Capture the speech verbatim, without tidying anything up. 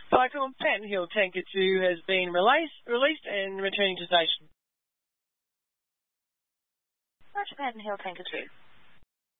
Cyclone Patton Hill Tanker two has been released, released and returning to station. Roger, Patton Hill Tanker two.